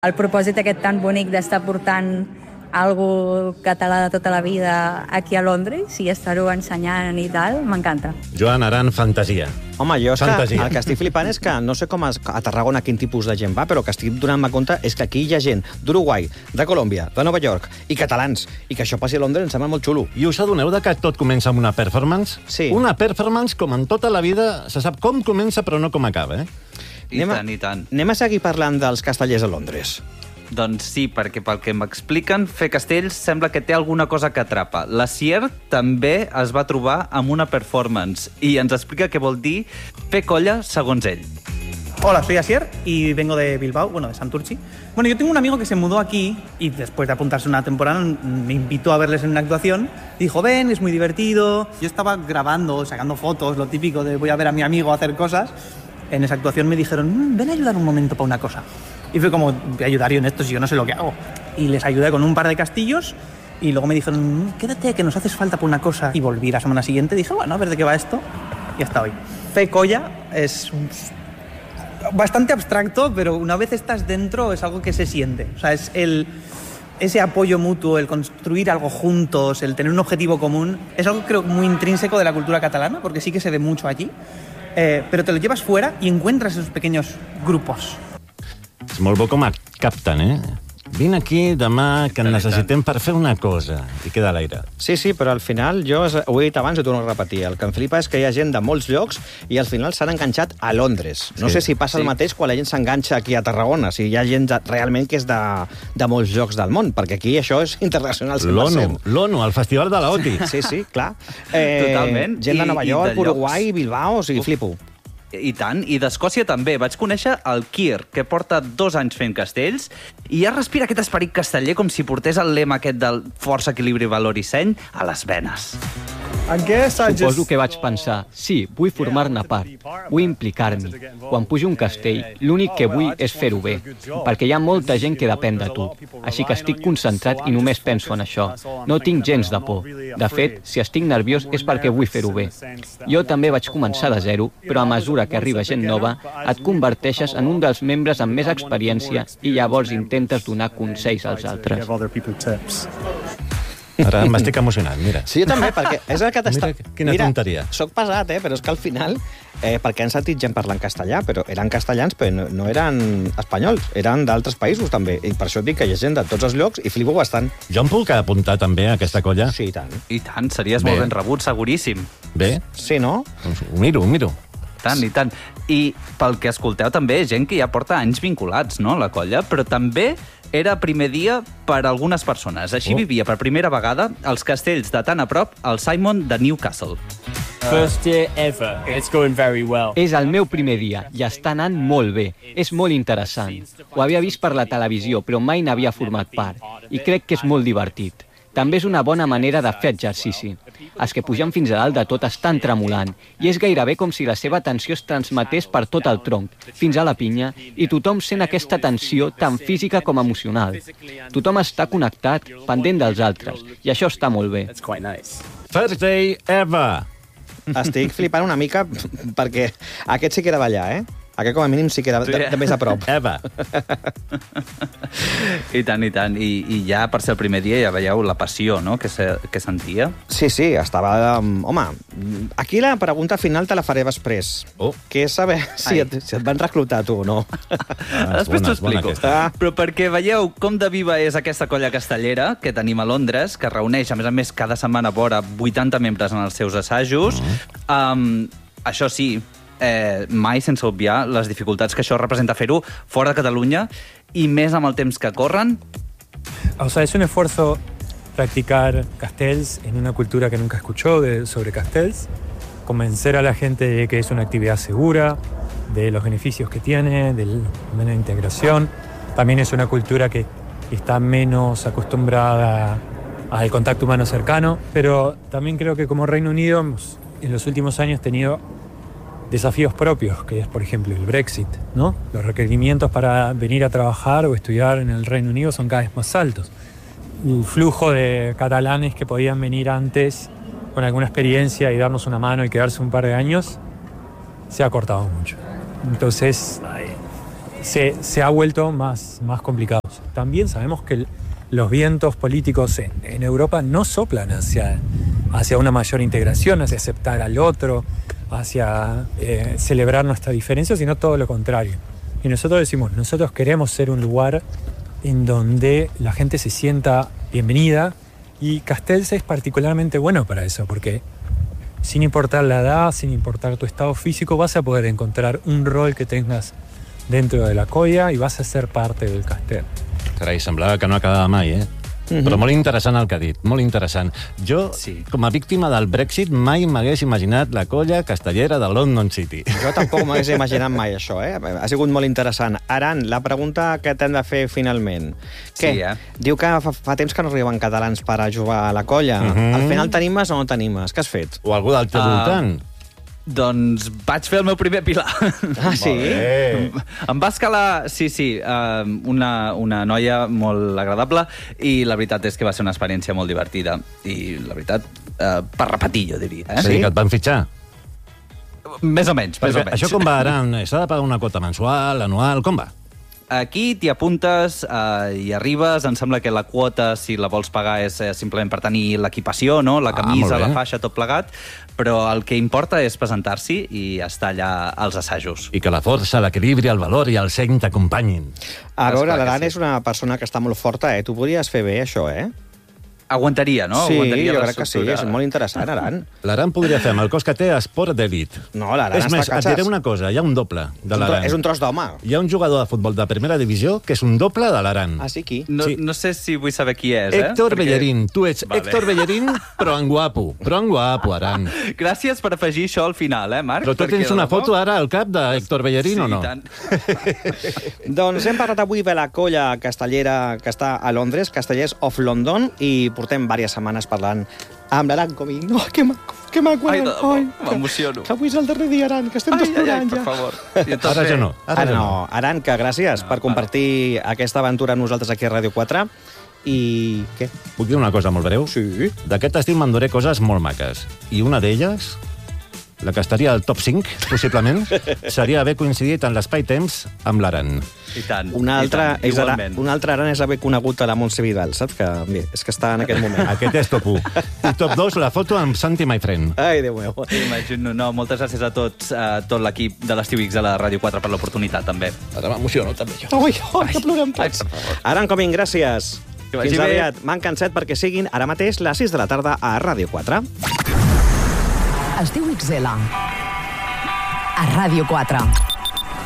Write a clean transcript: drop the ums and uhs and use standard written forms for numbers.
El propòsit aquest tan bonic d'estar portant algo català de tota la vida aquí a Londres i estar-ho ensenyant i tal, m'encanta. Joan Aran, fantasia. Home, jo el que estic flipant és que no sé com a Tarragona quin tipus de gent va, però que estic donant-me compte és que aquí hi ha gent d'Uruguai, de Colòmbia, de Nova York i catalans, i que això passi a Londres em sembla molt xulo. I us adoneu que tot comença amb una performance? Sí. Una performance, com en tota la vida, se sap com comença però no com acaba, eh? I tant. Anem a seguir parlant dels castellers a Londres. Doncs sí, perquè pel que m'expliquen, fer castells sembla que té alguna cosa que atrapa. La Sier també es va trobar amb una performance i ens explica què vol dir fer colla segons ell. Hola, soy Asier y vengo de Bilbao, bueno, de Santurchi. Bueno, yo tengo un amigo que se mudó aquí y después de apuntarse una temporada me invitó a verles en una actuación. Dijo, ven, es muy divertido. Yo estaba grabando, sacando fotos, lo típico de voy a ver a mi amigo hacer cosas. En esa actuación me dijeron, ven a ayudar un momento para una cosa. Y fue como, voy a ayudar yo en esto si yo no sé lo que hago. Y les ayudé con un par de castillos y luego me dijeron, quédate que nos haces falta por una cosa. Y volví la semana siguiente y dije, bueno, a ver de qué va esto. Y hasta hoy. Fe colla es bastante abstracto, pero una vez estás dentro es algo que se siente. O sea, es ese apoyo mutuo, el construir algo juntos, el tener un objetivo común, es algo creo muy intrínseco de la cultura catalana, porque sí que se ve mucho allí. Pero te lo llevas fuera y encuentras esos pequeños grupos. És molt bo com a capten, eh? Vine aquí demà que en necessitem per fer una cosa. I queda a l'aire. Sí, però al final, jo ho he dit abans i ho torno a repetir, el que em flipa és que hi ha gent de molts llocs i al final s'han enganxat a Londres. No sé si passa el mateix quan la gent s'enganxa aquí a Tarragona, si hi ha gent realment que és de molts llocs del món, perquè aquí això és internacional 100%. L'ONU, el festival de la OTI. Sí, clar. Totalment. Gent de Nova York, Uruguai, Bilbao, o sigui, flipo. I tant, i d'Escòcia també. Vaig conèixer el Kier, que porta 2 anys fent castells, i ja respira aquest esperit casteller com si portés el lema aquest del força, equilibri, valor i seny a les venes. Suposo que vaig pensar, sí, vull formar-ne part, vull implicar-m'hi. Quan pujo un castell, l'únic que vull és fer-ho bé, perquè hi ha molta gent que depèn de tu. Així que estic concentrat i només penso en això. No tinc gens de por. De fet, si estic nerviós és perquè vull fer-ho bé. Jo també vaig començar de zero, però a mesura que arriba gent nova, et converteixes en un dels membres amb més experiència i llavors intentes donar consells als altres. Ara m'estic emocionant, mira. Sí, jo també, perquè és el que t'està... Mira quina tonteria. Soc pesat, però és que al final, perquè han sentit gent parlant castellà, però eren castellans, però no eren espanyols, eren d'altres països també, i per això dic que hi ha gent de tots els llocs i flipo bastant. Jo em puc apuntar també a aquesta colla? Sí, i tant. I tant, series molt ben rebut, seguríssim. Bé? Sí, no? Doncs ho miro. Tant. I pel que escolteu també, gent que ja porta anys vinculats, no?, a la colla, però també era primer dia per a algunes persones. Així vivia per primera vegada als castells de tan a prop el Simon de Newcastle. First year ever. It's going very well. És el meu primer dia i està anant molt bé. És molt interessant. Ho havia vist per la televisió, però mai n'havia format part. I crec que és molt divertit. També és una bona manera de fer exercici. Els que pugen fins a dalt de tot estan tremolant i és gairebé com si la seva tensió es transmetés per tot el tronc, fins a la pinya, i tothom sent aquesta tensió tant física com emocional. Tothom està connectat, pendent dels altres, i això està molt bé. First day ever! Estic flipant una mica perquè aquest sí que era ballar, eh? Aquest com a mínim sí que era de més a prop. Eva. I tant. I ja per ser el primer dia ja veieu la passió, no?, que sentia. Sí, estava... Home, aquí la pregunta final te la faré després. Que és saber si et van reclutar tu o no. Després t'ho explico. Però perquè veieu com de viva és aquesta colla castellera que tenim a Londres, que reuneix, a més, cada setmana vora 80 membres en els seus assajos. Això sí, mai sense obviar les dificultats que això representa fer-ho fora de Catalunya y més amb el temps que corren. O sea, es un esfuerzo practicar castells en una cultura que nunca escuchó sobre castells, convencer a la gente de que es una actividad segura, de los beneficios que tiene, de la integración. También es una cultura que está menos acostumbrada al contacto humano cercano, pero también creo que como Reino Unido hemos en los últimos años tenido desafíos propios, que es, por ejemplo, el Brexit, ¿no? Los requerimientos para venir a trabajar o estudiar en el Reino Unido son cada vez más altos. El flujo de catalanes que podían venir antes con alguna experiencia y darnos una mano y quedarse un par de años se ha cortado mucho. Entonces, se ha vuelto más complicado. También sabemos que los vientos políticos en Europa no soplan hacia una mayor integración, hacia aceptar al otro, hacia celebrar nuestra diferencia, sino todo lo contrario. Y nosotros decimos, nosotros queremos ser un lugar en donde la gente se sienta bienvenida, y Castells es particularmente bueno para eso, porque sin importar la edad, sin importar tu estado físico, vas a poder encontrar un rol que tengas dentro de la colla i vas a ser parte del castell. Carai, semblava que no acabava mai, Però molt interessant el que ha dit, molt interessant. Jo, com a víctima del Brexit, mai m'hagués imaginat la colla castellera de London City. Jo tampoc m'hagués imaginat mai això, Ha sigut molt interessant. Aran, la pregunta que t'hem de fer finalment. Què? Diu que fa temps que no arriben catalans per a jugar a la colla. Al final t'animes o no t'animes? Què has fet? O algú del teu voltant. Doncs vaig fer el meu primer pilar. Ah, sí? Em va escalar, una noia molt agradable, i la veritat és que va ser una experiència molt divertida. I la veritat, per repetir, jo diria. Sí, que et van fitxar? Més o menys. Això com va, Aran? S'ha de pagar una quota mensual, anual, com va? Aquí t'hi apuntes i arribes. Em sembla que la quota, si la vols pagar, és simplement per tenir l'equipació, no? La camisa, la faixa, tot plegat. Però el que importa és presentar-s'hi i estar allà als assajos. I que la força, l'equilibri, el valor i el seny t'acompanyin. A veure, l'Aran és una persona que està molt forta, Tu podries fer bé això, Aguantaria, no? Sí, Aguantaria jo crec que sí, és molt interessant, Aran. L'Aran podria fer amb el cos que té esport d'elit. No, l'Aran està catxes. És més, et diré catxes. una cosa, hi ha un doble de l'Aran. És un tros d'home. Hi ha un jugador de futbol de primera divisió que és un doble de l'Aran. Ah, sí, qui? No sé si vull saber qui és, Héctor Bellerín. Tu ets Héctor Bellerín, però en guapo. Però en guapo, Aran. Gràcies per afegir això al final, Marc? Però tu tens una foto ara al cap d'Héctor Bellerín o no? Sí, i tant. Doncs hem parlat avui de la colla castellera que està a Londres, Castellers of London, i portem diverses setmanes parlant amb l'Aran Comín. No, que maco, Aran. M'emociono. Que avui és el darrer dia, Aran, que estem tots plorant ja. Per favor. Ara ja no. Ara no. Aran, que gràcies per compartir aquesta aventura amb nosaltres aquí a Ràdio 4. I què? Puc dir una cosa molt breu? Sí. D'aquest estil m'enduré coses molt maques. I una d'elles, la que estaria al top 5, possiblement, seria haver coincidit en l'espai-temps amb l'Aran. I tant. Una altra Aran és haver conegut a la Montse Vidal, saps? Que bé, és que està en aquest moment. Aquest és top 1. I top 2, la foto amb Santi My Friend. Ai, Déu meu. Imagino, no, moltes gràcies a tots, tot l'equip de l'Estiu X de la Ràdio 4 per l'oportunitat, també. Ara m'emociono, també, jo. Ai, que plorem tots. Aran Comín, gràcies. Fins aviat. Manquen 7 perquè siguin ara mateix les 6 de la tarda a Ràdio 4. Estiu XL. A Ràdio 4.